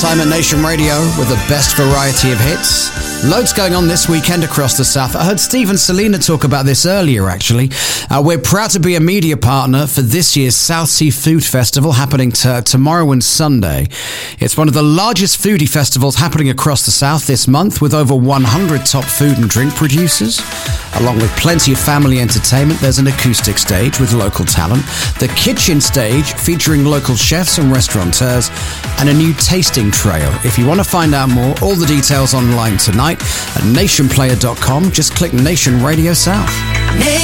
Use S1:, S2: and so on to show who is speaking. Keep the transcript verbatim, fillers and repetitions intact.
S1: time at Nation Radio with the best variety of hits. Loads going on this weekend across the South. I heard Steve and Selena talk about this earlier, actually. Uh, we're proud to be a media partner for this year's South Sea Food Festival happening t- tomorrow and Sunday. It's one of the largest foodie festivals happening across the South this month, with over one hundred top food and drink producers. Along with plenty of family entertainment, there's an acoustic stage with local talent, the kitchen stage featuring local chefs and restaurateurs, and a new tasting trail. If you want to find out more, all the details online tonight at nation player dot com. Just click Nation Radio South.